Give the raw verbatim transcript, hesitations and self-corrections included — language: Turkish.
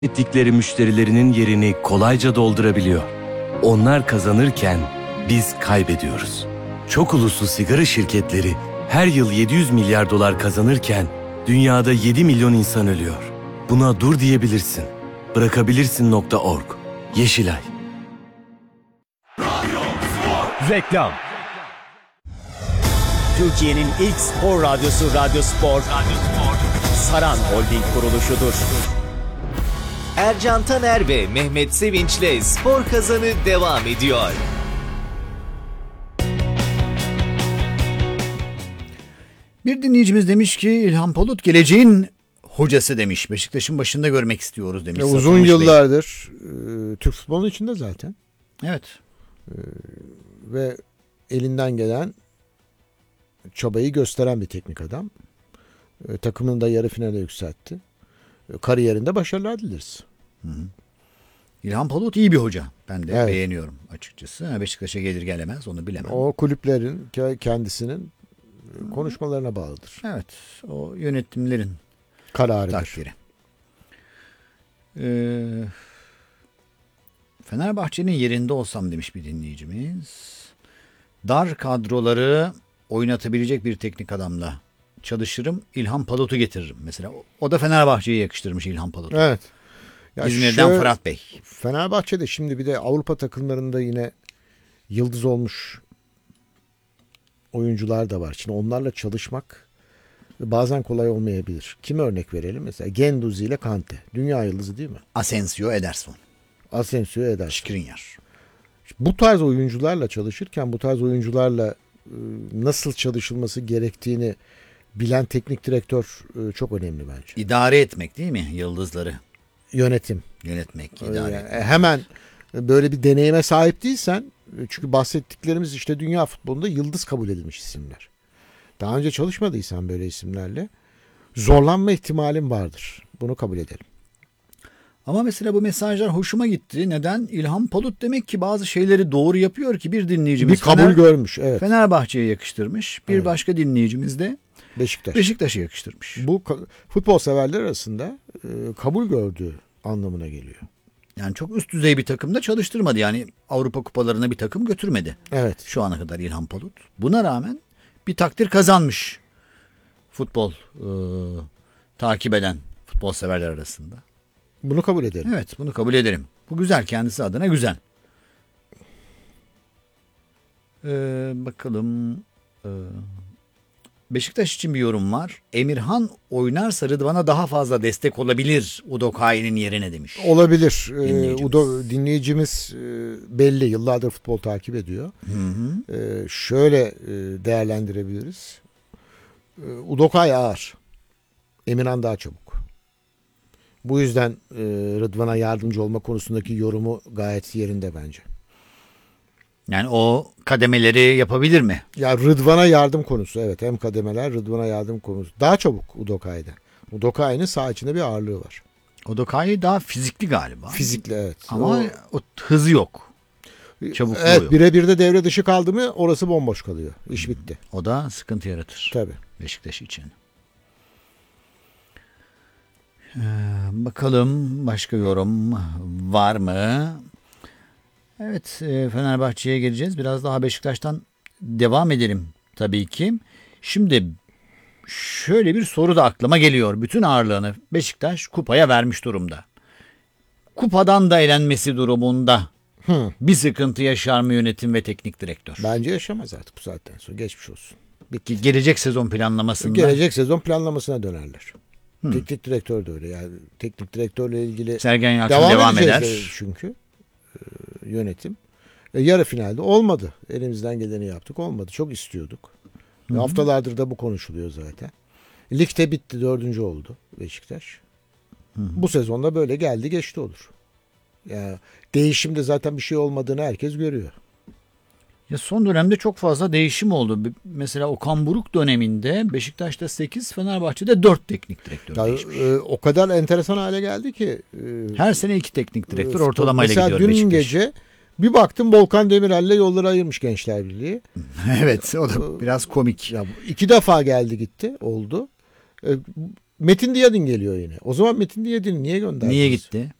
ettikleri müşterilerinin yerini kolayca doldurabiliyor. Onlar kazanırken biz kaybediyoruz. Çok uluslu sigara şirketleri her yıl yedi yüz milyar dolar kazanırken dünyada yedi milyon insan ölüyor. Buna dur diyebilirsin. Bırakabilirsin nokta org. Yeşilay. Reklam. Türkiye'nin ilk spor radyosu Radyo Spor, Radyo Spor, Saran Holding kuruluşudur. Ercan Taner ve Mehmet Sevinç'le Spor Kazanı devam ediyor. Bir dinleyicimiz demiş ki İlhan Palut geleceğin hocası demiş. Beşiktaş'ın başında görmek istiyoruz demiş. Ya uzun yıllardır e, Türk futbolunun içinde zaten. Evet. E, ve elinden gelen çabayı gösteren bir teknik adam. E, takımını da yarı finale yükseltti. E, kariyerinde başarılar dileriz. Hı hı. İlhan Palut iyi bir hoca. Ben de evet. beğeniyorum açıkçası. Beşiktaş'a gelir gelemez onu bilemem. O kulüplerin kendisinin konuşmalarına bağlıdır. Evet. O yönetimlerin kararıdır. Takdiri. Ee, Fenerbahçe'nin yerinde olsam demiş bir dinleyicimiz. Dar kadroları oynatabilecek bir teknik adamla çalışırım. İlhan Palut'u getiririm mesela. O da Fenerbahçe'ye yakıştırmış İlhan Palut'u. Evet. Ya İzmir'den şöyle, Fırat Bey. Fenerbahçe'de şimdi bir de Avrupa takımlarında yine yıldız olmuş oyuncular da var. Şimdi onlarla çalışmak bazen kolay olmayabilir. Kime örnek verelim? Mesela Guendouzi ile Kante. Dünya yıldızı değil mi? Asensio, Ederson. Asensio, Ederson. Skriniar. Bu tarz oyuncularla çalışırken bu tarz oyuncularla nasıl çalışılması gerektiğini bilen teknik direktör çok önemli bence. İdare etmek değil mi yıldızları? Yönetim. Yönetmek, idare yani etmek. Hemen böyle bir deneyime sahip değilsen, çünkü bahsettiklerimiz işte dünya futbolunda yıldız kabul edilmiş isimler. Daha önce çalışmadıysan böyle isimlerle zorlanma ihtimalin vardır. Bunu kabul edelim. Ama mesela bu mesajlar hoşuma gitti. Neden? İlhan Palut demek ki bazı şeyleri doğru yapıyor ki bir dinleyicimiz bir kabul Fener, görmüş. Evet. Fenerbahçe'ye yakıştırmış. Bir evet. başka dinleyicimiz de Beşiktaş. Beşiktaş'a yakıştırmış. Bu futbol severler arasında e, kabul gördüğü anlamına geliyor. Yani çok üst düzey bir takımda çalıştırmadı. Yani Avrupa kupalarına bir takım götürmedi. Evet. Şu ana kadar İlhan Palut. Buna rağmen bir takdir kazanmış futbol e, takip eden futbol severler arasında. Bunu kabul edelim. Evet, bunu kabul ederim. Bu güzel, kendisi adına güzel. Ee, bakalım. Ee, Beşiktaş için bir yorum var. Emirhan oynarsa Rıdvan'a daha fazla destek olabilir Udokai'nin yerine demiş. Olabilir. Dinleyicimiz, ee, Udo, dinleyicimiz e, belli. Yıllardır futbol takip ediyor. Hı hı. Ee, şöyle e, değerlendirebiliriz. Ee, Udokai ağır. Emirhan daha çabuk. Bu yüzden e, Rıdvan'a yardımcı olma konusundaki yorumu gayet yerinde bence. Yani o kademeleri yapabilir mi? Ya Rıdvan'a yardım konusu, evet, hem kademeler Rıdvan'a yardım konusu. Daha çabuk Udokai'de. Udokai'nin sağ içinde bir ağırlığı var. Udokai daha fizikli galiba. Fizikli, evet. Ama o, o hızı yok. Çabukluğu evet, yok. birebir de devre dışı kaldı mı orası bomboş kalıyor. İş bitti. O da sıkıntı yaratır. Tabii. Beşiktaş için. Ee, bakalım başka yorum var mı? Evet, e, Fenerbahçe'ye geleceğiz. Biraz daha Beşiktaş'tan devam edelim tabii ki. Şimdi şöyle bir soru da aklıma geliyor. Bütün ağırlığını Beşiktaş kupaya vermiş durumda. Kupadan da elenmesi durumunda Hı. bir sıkıntı yaşar mı yönetim ve teknik direktör? Bence yaşamaz artık bu saatten sonra. Geçmiş olsun. Peki gelecek sezon planlamasında? Gelecek sezon planlamasına dönerler. Hı. Teknik direktör de öyle. Yani teknik direktörle ilgili Sergen Yalçın devam, devam eder. Çünkü e, yönetim. E, yarı finalde olmadı. Elimizden geleni yaptık. Olmadı. Çok istiyorduk. E, haftalardır da bu konuşuluyor zaten. Ligde bitti. Dördüncü oldu Beşiktaş. Hı hı. Bu sezonda böyle geldi geçti olur. Yani değişimde zaten bir şey olmadığını herkes görüyor. Ya son dönemde çok fazla değişim oldu. Mesela Okan Buruk döneminde Beşiktaş'ta sekiz, Fenerbahçe'de dört teknik direktör Ya, değişmiş. e, o kadar enteresan hale geldi ki. E, Her sene iki teknik direktör e, ortalamayla mesela gidiyor dün Beşiktaş. gece bir baktım Volkan Demirel'le yolları ayırmış Gençler Birliği. Evet, o da biraz komik. Ya, iki defa geldi gitti oldu. E, Metin Diyadin geliyor yine. O zaman Metin Diyadin'i niye gönderdiniz? Niye gitti?